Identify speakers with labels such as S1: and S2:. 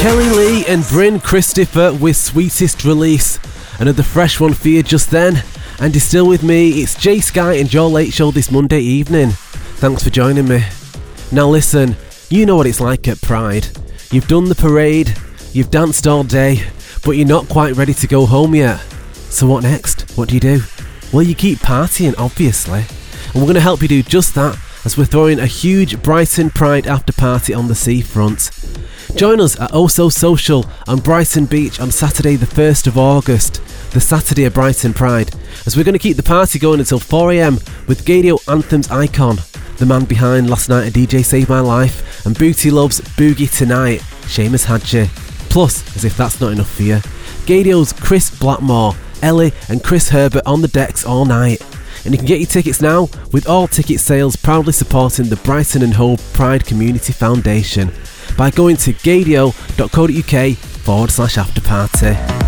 S1: Kelly Lee and Bryn Christopher with Sweetest Release. Another fresh one for you just then. And you're still with me, it's Jay Sky and your late show this Monday evening. Thanks for joining me. Now listen, you know what it's like at Pride. You've done the parade, you've danced all day, but you're not quite ready to go home yet. So what next? What do you do? Well, you keep partying, obviously. And we're going to help you do just that, as we're throwing a huge Brighton Pride after party on the seafront. Join us at Oh So Social on Brighton Beach on Saturday the 1st of August, the Saturday of Brighton Pride, as we're going to keep the party going until 4am with Gadio Anthems icon, the man behind Last Night a DJ Saved My Life and Booty Loves Boogie Tonight, Seamus Hadji. Plus, as if that's not enough for you, Gadio's Chris Blackmore, Ellie and Chris Herbert on the decks all night. And you can get your tickets now with all ticket sales proudly supporting the Brighton and Hove Pride Community Foundation by going to gadio.co.uk/afterparty.